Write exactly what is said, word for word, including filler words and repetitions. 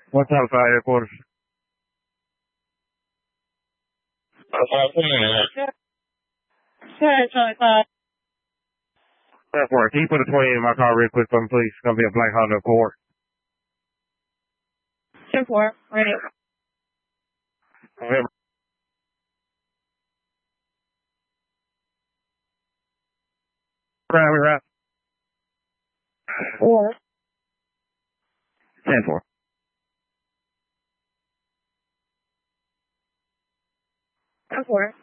What's outside headquarters? ten twenty-five. ten four. Can you put a twenty in my car real quick for me, please? It's going to be a blank Honda Accord. ten four. Ready. Remember. Grab me, right? Or. ten four. ten four.